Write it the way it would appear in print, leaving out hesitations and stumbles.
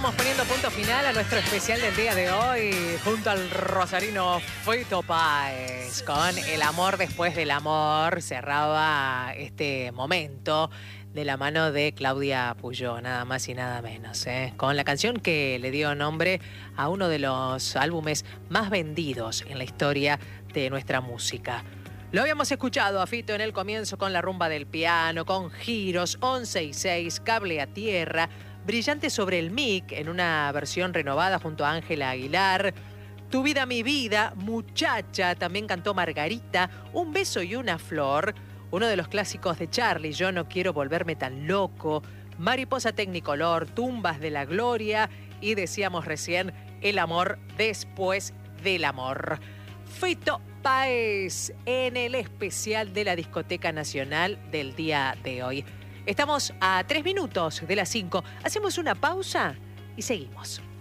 Estamos poniendo punto final a nuestro especial del día de hoy junto al rosarino Fito Páez. Con El amor después del amor cerraba este momento de la mano de Claudia Puyó, nada más y nada menos, con la canción que le dio nombre a uno de los álbumes más vendidos en la historia de nuestra música. Lo habíamos escuchado a Fito en el comienzo con La rumba del piano, con Giros, 11 y 6, Cable a tierra, Brillante sobre el mic en una versión renovada junto a Ángela Aguilar, Tu vida mi vida, Muchacha, también cantó Margarita, Un beso y una flor, uno de los clásicos de Charly, Yo no quiero volverme tan loco, Mariposa Tecnicolor, Tumbas de la gloria y decíamos recién El amor después del amor. Fito Páez en el especial de la Discoteca Nacional del día de hoy. Estamos a 3 minutos de las 5. Hacemos una pausa y seguimos.